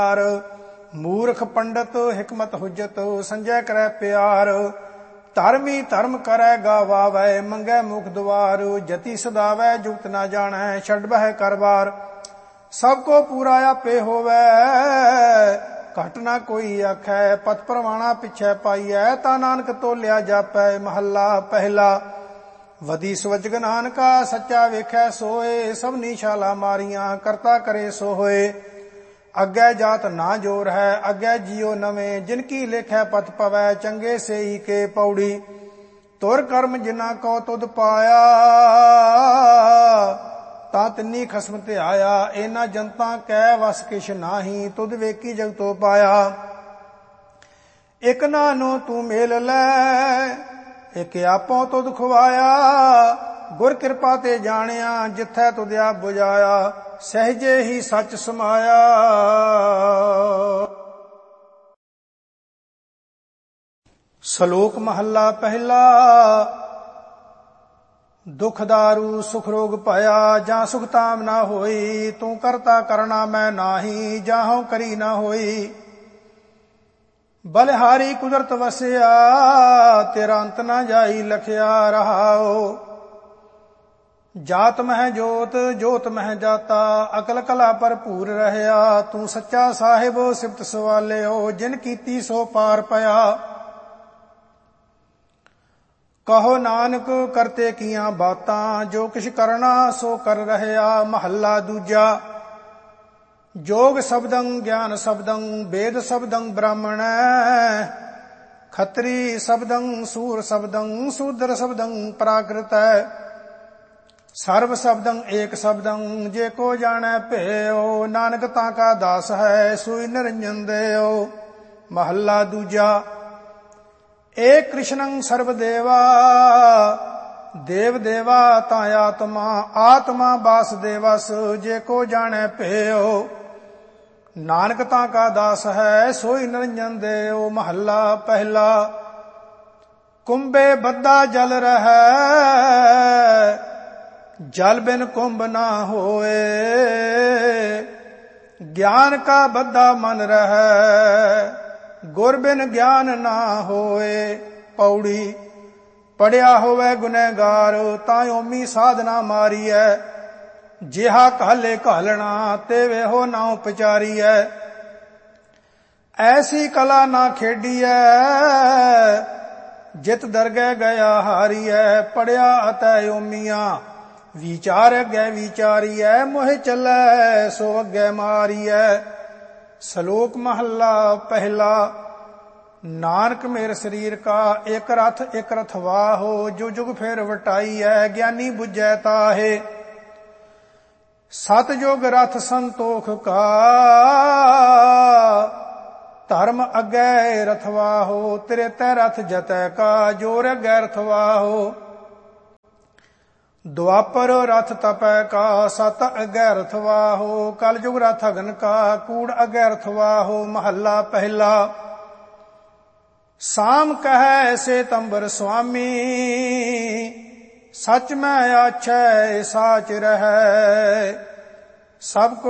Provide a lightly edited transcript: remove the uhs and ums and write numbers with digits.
ਮੂਰਖ ਪੰਡਤ ਹਿਕਮਤ ਹੁਜਤ ਸੰਜੈ ਕਰੈ ਪਿਆਰ। ਧਰਮੀ ਧਰਮ ਕਰੈ ਗਾਵਾਵੈ ਮੰਗੈ ਮੁਖ ਦੁਆਰ। ਜਤੀ ਸਦਾਵੈ ਜੁਗਤ ਨਾ ਜਾਣੈ ਛੱਡ ਬਹਿ ਕਰਵਾਰ। ਸਭ ਕੋ ਪੂਰਾ ਆਪੇ ਹੋਵੈ ਘਟ ਨਾ ਕੋਈ ਆਖੈ। ਪਤ ਪ੍ਰਵਾਣਾ ਪਿਛੈ ਪਾਈਐ ਤਾ ਨਾਨਕ ਤੋਲਿਆ ਜਾਪੈ। ਮਹੱਲਾ ਪਹਿਲਾ। ਵਦੀ ਸਵਜਗ ਨਾਨਕਾ ਸੱਚਾ ਵੇਖੈ ਸੋਏ। ਸਭਨੀ ਛਾਲਾ ਮਾਰੀਆਂ ਕਰਤਾ ਕਰੇ ਸੋ ਹੋਏ। ਅੱਗੇ ਜਾਤ ਨਾ ਜੋਰ ਹੈ ਅੱਗੇ ਜੀਓ ਨਵੇਂ। ਜਿਨ ਕੀ ਲੇਖੈ ਪਤ ਪਵੈ ਚੰਗੇ ਸੇਈ ਕੇ ਪੌੜੀ। ਤੁਰ ਕਰਮ ਜਿਨਾ ਕੋ ਤੁਧ ਪਾਇਆ ਤਾਂ ਤਿੰਨੀ ਖਸਮ ਧਿਆਇਆ। ਇਹਨਾਂ ਜਨਤਾ ਕੈ ਵਸ ਕਿਛ ਨਾਹੀ ਤੁਧ ਵੇਖੀ ਜਗਤੋ ਪਾਇਆ। ਇਕ ਨਾਨੋ ਤੂੰ ਮੇਲ ਲੈ ਇਕ ਆਪੋ ਤੁਧ ਖਵਾਇਆ। ਗੁਰ ਕਿਰਪਾ ਤੇ ਜਾਣਿਆ ਜਿਥੈ ਤੁਧ ਆਪ ਬੁਝਾਇਆ। ਸਹਿਜੇ ਹੀ ਸੱਚ ਸਮਾਇਆ। ਸ਼ਲੋਕ ਮਹੱਲਾ ਪਹਿਲਾ। ਦੁਖ ਦਾਰੂ ਸੁਖ ਰੋਗ ਪਾਇਆ ਜਾਂ ਸੁਖ ਤਾਮ ਨਾ ਹੋਈ। ਤੂੰ ਕਰਤਾ ਕਰਣਾ ਮੈਂ ਨਾਹੀ ਜਾਹੋਂ ਕਰੀ ਨਾ ਹੋਈ। ਬਲਿਹਾਰੀ ਕੁਦਰਤ ਵਸਿਆ ਤੇਰਾ ਅੰਤ ਨਾ ਜਾਈ ਲਖਿਆ ਰਹਾਓ। ਜਾਤ ਮਹਿ ਜੋਤ ਜੋਤ ਮਹਿ ਜਾਤਾ ਅਕਲ ਕਲਾ ਭਰਪੂਰ ਰਹਿਆ। ਤੂੰ ਸੱਚਾ ਸਾਹਿਬ ਸਿਫਤ ਸਵਾਲਿਓ ਜਿਨ ਕੀਤੀ ਸੋ ਪਾਰ ਪਿਆ। ਕਹੋ ਨਾਨਕ ਕਰਤੇ ਕੀਆਂ ਬਾਤਾਂ ਜੋ ਕਿਛ ਕਰਨਾ ਸੋ ਕਰ ਰਹਿਆ। ਮਹੱਲਾ ਦੂਜਾ। ਜੋਗ ਸ਼ਬਦੰ ਗਿਆਨ ਸ਼ਬਦੰ ਵੇਦ ਸ਼ਬਦੰ ਬ੍ਰਾਹਮਣੈ। ਖੱਤਰੀ ਸ਼ਬਦੰ ਸੂਰ ਸ਼ਬਦੰ ਸ਼ੂਦਰ ਸ਼ਬਦੰ ਪ੍ਰਾਕ੍ਰਿਤੈ। ਸਰਬ ਸ਼ਬਦੰ ਏਕ ਸ਼ਬਦੰ ਜੇ ਕੋ ਜਾਣੈ ਭੇਓ। ਨਾਨਕ ਤਾਂ ਕਾ ਦਾਸ ਹੈ ਸੋਈ ਨਿਰੰਜਨ ਦੇਓ। ਮਹੱਲਾ ਦੂਜਾ। ਏ ਕ੍ਰਿਸ਼ਨੰ ਸਰਬ ਦੇਵਾ ਦੇਵ ਦੇਵਾ ਤਾਂ ਆਤਮਾ ਆਤਮਾ ਬਾਸ ਦੇਵਸ ਜੇ ਕੋ ਜਾਣੈ ਭੇਓ। ਨਾਨਕ ਤਾਂ ਕਾ ਦਾਸ ਹੈ ਸੋਈ ਨਿਰੰਜਨ ਦੇਓ। ਮਹੱਲਾ ਪਹਿਲਾ। ਕੁੰਭੇ ਬੱਧਾ ਜਲ ਰਹੈ ਜਲ ਬਿਨ ਕੁੰਭ ਨਾ ਹੋਏ। ਗਿਆਨ ਕਾ ਬੱਧਾ ਮਨ ਰਹੈ ਗੁਰ ਬਿਨ ਗਿਆਨ ਨਾ ਹੋਏ। ਪੌੜੀ। ਪੜਿਆ ਹੋਵੇ ਗੁਨਹਗਾਰ ਤਾਂ ਓਮੀ ਸਾਧਨਾ ਮਾਰੀਐ। ਜਿਹਾ ਕਾਲੇ ਘਾਲਣਾ ਤੇ ਵੇਹੋ ਨਾ ਉਪਚਾਰੀਐ। ਐਸੀ ਕਲਾ ਨਾ ਖੇਡੀਐ ਜਿਤ ਦਰਗਹਿ ਗਿਆ ਹਾਰੀਐ। ਪੜਿਆ ਅਤੈ ਓਮੀਆਂ ਵਿਚਾਰ ਅੱਗੇ ਵਿਚਾਰੀਐ। ਮੋਹਿ ਚੱਲੈ ਸੋ ਅੱਗੇ ਮਾਰੀਐ। ਸ਼ਲੋਕ ਮਹੱਲਾ ਪਹਿਲਾ। ਨਾਨਕ ਮੇਰ ਸਰੀਰ ਕਾ ਇਕ ਰਥ ਇਕ ਰਥਵਾਹੋ। ਜੋ ਜੁਗ ਫੇਰ ਵਟਾਈਐ ਗਿਆਨੀ ਬੁਝੈ ਤਾਹੇ। ਸਤ ਜੁਗ ਰਥ ਸੰਤੋਖ ਕਾ ਧਰਮ ਅੱਗੇ ਰਥਵਾਹੋ। ਤੇਰੇ ਤੈ ਰਥ ਜਤੈ ਕਾ ਜੋਰ ਅੱਗੇ ਰਥਵਾਹੋ। ਦੁਆਪਰ ਰਥ ਤਪੈ ਕਾ ਸਤ ਅੱਗੇ ਰਥਵਾਹੋ। ਕਲ ਜੁਗ ਰਥ ਅਗਨ ਕਾ ਕੂੜ ਅੱਗੇ ਰਥਵਾਹੋ। ਮਹੱਲਾ ਪਹਿਲਾ। ਸਾਮ ਕਹੈ ਸੇ ਤੰਬਰ ਸੁਆਮੀ ਸਚ ਮੈਂ ਆਛੈ ਸਾਚ ਰਹੈ। ਸਭ